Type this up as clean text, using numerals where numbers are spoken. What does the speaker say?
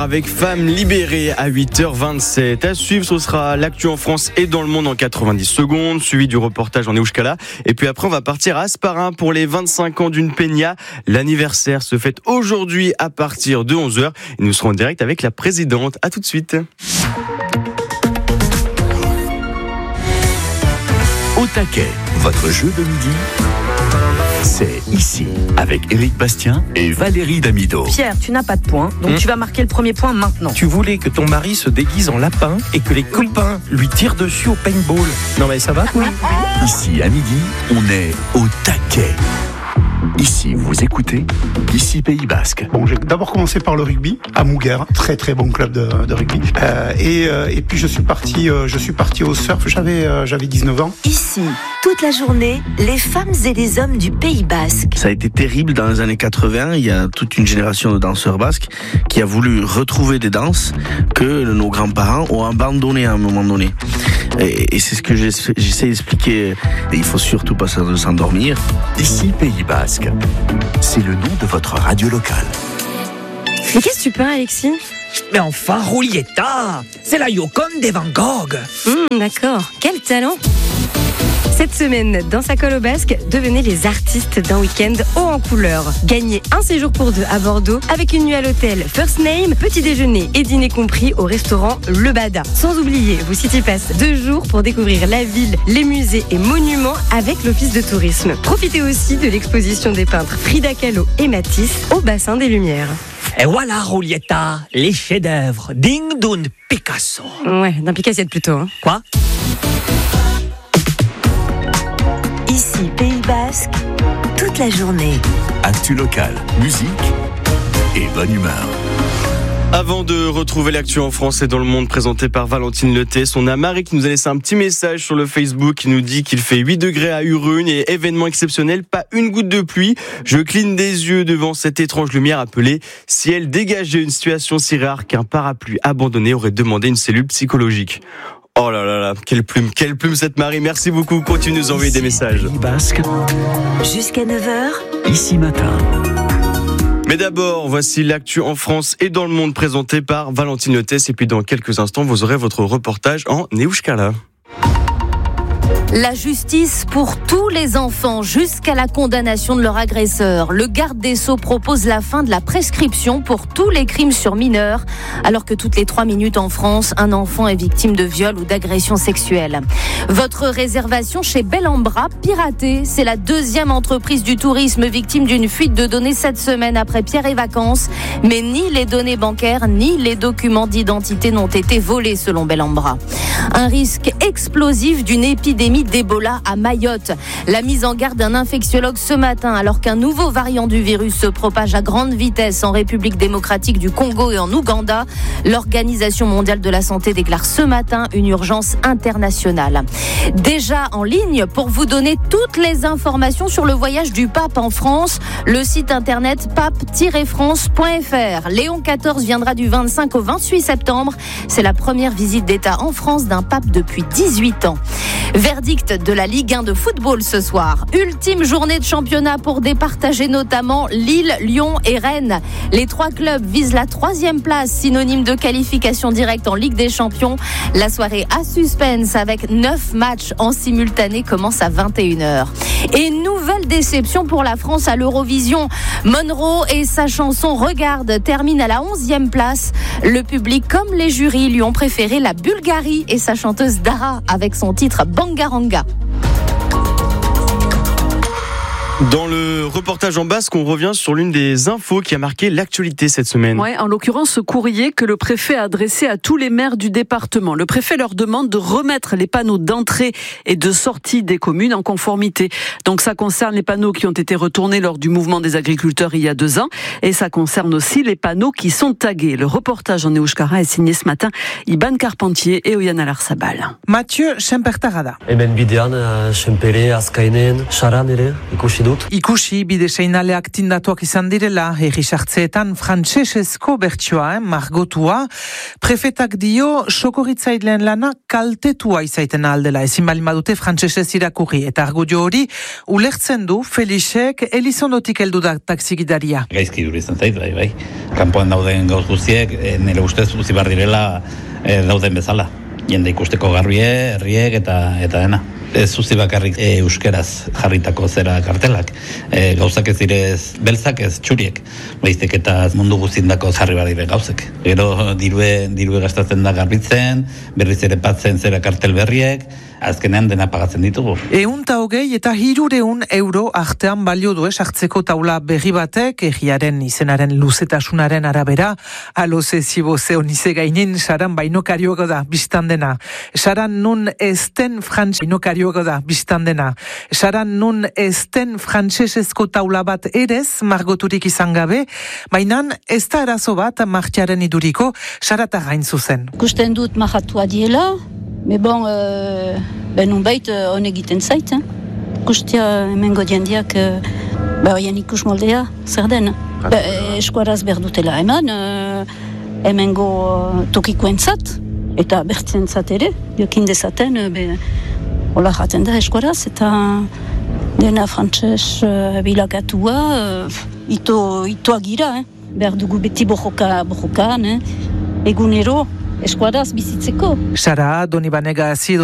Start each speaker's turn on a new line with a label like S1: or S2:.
S1: avec Femmes libérées à 8h27. À suivre, ce sera l'actu en France et dans le monde en 90 secondes, suivi du reportage en Euskala. Et puis après, on va partir à Asparin pour les 25 ans d'une peña. L'anniversaire se fête aujourd'hui à partir de 11h. Et nous serons en direct avec la présidente. À tout de suite.
S2: Au taquet, votre jeu de midi, c'est ici, avec Éric Bastien et Valérie Damido.
S3: Pierre, tu n'as pas de points, donc tu vas marquer le premier point maintenant.
S4: Tu voulais que ton mari se déguise en lapin et que les copains lui tirent dessus au paintball. Non mais ça va toi ?
S2: Ici, à midi, on est au taquet. Ici, vous écoutez, ici Pays Basque.
S5: Bon, j'ai d'abord commencé par le rugby à Mouguer, très très bon club de rugby. Et puis je suis parti au surf. J'avais 19 ans.
S6: Ici, toute la journée, les femmes et les hommes du Pays Basque.
S7: Ça a été terrible dans les années 80. Il y a toute une génération de danseurs basques qui a voulu retrouver des danses que nos grands-parents ont abandonnées à un moment donné. Et c'est ce que j'essaie d'expliquer. Et il faut surtout pas s'endormir.
S2: Ici Pays Basque, c'est le nom de votre radio locale.
S3: Mais qu'est-ce que tu peins, Alexis ?
S8: Mais enfin, Julieta, c'est la Joconde de Van Gogh.
S3: D'accord, quel talent ! Cette semaine, dans sa colle au basque, devenez les artistes d'un week-end haut en couleur. Gagnez un séjour pour deux à Bordeaux avec une nuit à l'hôtel First Name, petit déjeuner et dîner compris au restaurant Le Bada. Sans oublier vos City Pass 2 jours pour découvrir la ville, les musées et monuments avec l'office de tourisme. Profitez aussi de l'exposition des peintres Frida Kahlo et Matisse au bassin des Lumières.
S8: Et voilà, Julieta, les chefs-d'œuvre dignes d'un Picasso.
S3: Ouais, d'un Picassiette plutôt. Hein.
S8: Quoi ?
S6: Ici, Pays Basque, toute la journée.
S2: Actu locale, musique et bonne humeur.
S1: Avant de retrouver l'actu en France et dans le monde présenté par Valentine Letès, on a Marie qui nous a laissé un petit message sur le Facebook qui nous dit qu'il fait 8 degrés à Urune et événement exceptionnel, pas une goutte de pluie. Je cligne des yeux devant cette étrange lumière appelée ciel dégagé, une situation si rare qu'un parapluie abandonné aurait demandé une cellule psychologique. Oh là là là, quelle plume cette Marie, merci beaucoup, continue de nous envoyer des messages.
S2: Pays Basque,
S6: Jusqu'à 9h,
S2: ici matin.
S1: Mais d'abord, voici l'actu en France et dans le monde présenté par Valentine Letès. Et puis dans quelques instants, vous aurez votre reportage en Euskala.
S9: La justice pour tous les enfants jusqu'à la condamnation de leur agresseur. Le garde des Sceaux propose la fin de la prescription pour tous les crimes sur mineurs, alors que toutes les 3 minutes en France, un enfant est victime de viol ou d'agression sexuelle. Votre réservation chez Bellambra, piratée. C'est la 2e entreprise du tourisme victime d'une fuite de données cette semaine après Pierre et Vacances. Mais ni les données bancaires, ni les documents d'identité n'ont été volés selon Bellambra. Un risque explosif d'une épidémie d'Ebola à Mayotte. La mise en garde d'un infectiologue ce matin, alors qu'un nouveau variant du virus se propage à grande vitesse en République démocratique du Congo et en Ouganda. L'Organisation mondiale de la santé déclare ce matin une urgence internationale. Déjà en ligne pour vous donner toutes les informations sur le voyage du pape en France, le site internet pape-france.fr. Léon XIV viendra du 25 au 28 septembre. C'est la première visite d'État en France d'un pape depuis 18 ans. Verdict de la Ligue 1 de football ce soir. Ultime journée de championnat pour départager notamment Lille, Lyon et Rennes. Les 3 clubs visent la 3e place, synonyme de qualification directe en Ligue des Champions. La soirée à suspense avec 9 matchs en simultané commence à 21h. Et nouvelle déception pour la France à l'Eurovision. Monroe et sa chanson Regarde termine à la 11e place. Le public comme les jurys lui ont préféré la Bulgarie et sa chanteuse Dara avec son titre Bangaranga.
S1: Dans le reportage en basque, on revient sur l'une des infos qui a marqué l'actualité cette semaine.
S10: Ouais, en l'occurrence, ce courrier que le préfet a adressé à tous les maires du département. Le préfet leur demande de remettre les panneaux d'entrée et de sortie des communes en conformité. Donc ça concerne les panneaux qui ont été retournés lors du mouvement des agriculteurs il y a 2 ans. Et ça concerne aussi les panneaux qui sont tagués. Le reportage en Euskara est signé ce matin Iban Carpentier et Oyana Larsabal.
S11: Mathieu Schempertarada.
S12: Hemen bidean, Schempere, Azkainen, Saran ere, ikusi
S11: dut.
S12: Ikusi bide seinaleak tindatuak izan direla, sartzeetan frantsesezko bertsioa, margotua, prefetak dio sokorritzaileen lana kaltetua izaiten aldela, ezin bali madute frantsesez irakurri, eta argudio hori ulertzen du Felixek Elizondotik heldu da taxigidaria.
S13: Gaizki duri izan zait, bai. Kanpoan dauden gauz guztiek, nire ustez uzi bar direla dauden bezala. Jende ikusteko garbiek, herriek eta dena. Ez uzi bakarrik euskeraz jarritako zera kartelak. Gauzak ez direz beltzak ez txuriek. Baizik eta mundu guztindako jarri badire gauzek. Gero dirue gastatzen da garbitzen, berriz ere patzen zera kartel berriek, azkenean dena pagatzen ditugu.
S12: 120 eta 300 euro artean balio du sartzeko taula berri batek, egiaren izenaren luzetasunaren arabera, aloze ziboze onize gainin saran bainokariogo da biztan dena. Saran nun ezten bainokariogo da biztan dena. Saran nun ezten frantsesezko taula bat erez margoturik izan gabe, bainan ez da erazo bat martxaren iduriko sarata gain zuzen.
S14: Kusten dut mahatua diela, me bon, nunbait hon egiten zait. Kustia hemengo jendiak hoien ikus moldea, zer den. Eskuaraz berdutela eman, hemengo tokikoentzat, eta bertzentzat ere, jokin dezaten, hola jaten da eskuaraz, eta dena frantses bilakatua, itoa gira, behar dugu beti bojokan, egunero, eskuaraz bizitzeko.
S12: Sara, Donibanega